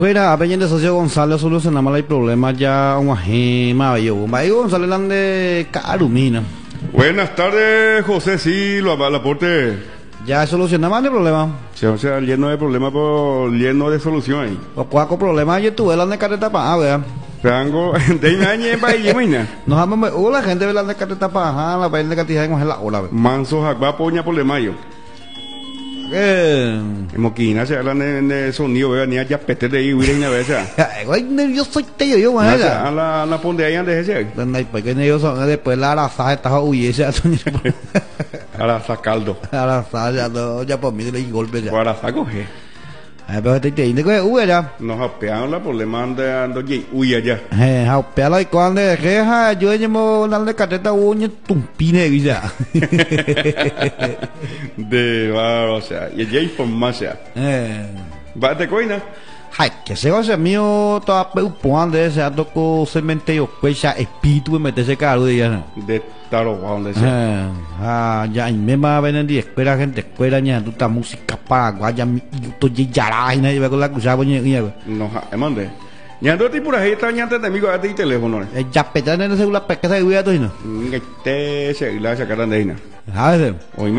Mira, pendiente socio Gonzalo solucionamos el problema ya un ajema yo. Gonzalo lande carumina. Buenas tardes, José, sí, lo aporte. Ya solucionamos el problema. Sí, o sea, lleno de problemas por lleno de soluciones. O cuaco problema yo tuve la de careta para ver. Rango de año para ir, mina. Nos vamos la gente ve la de careta para la vaina de cantidad de la hora. Manso jacba poña problema yo. En Moquina se hablan de sonido, vea, ni allá pete de ahí, huir una vez. Yo soy tío, yo, man. La ponde ahí antes de ese. Porque ellos son después la araza estaba huyese a Araza caldo. Araza ya por mí le golpe ya. Araza coge. Pero te entiende que huye ya. Nos apean la problema ando huye allá. Apeala y cuando deja yo llamo darle careta uña tumpine ya. De va, o sea, y allá información. Va te coina. Ay, que se va a ser mío toda peupuan de ese toco cementerio cuecha espíritu me mete ese caro de ya. De taro donde sea. Ya y me va a venir de escuela gente escuela ña tu ta música paraguaya to yara y nadie va con la cruzada boñe. No, mande. Ya no te por ahí está ñante de amigo de teléfono. Ya petan en ese la pesca se huía to no. Te se la sacaran de ahí. A ver. Hoy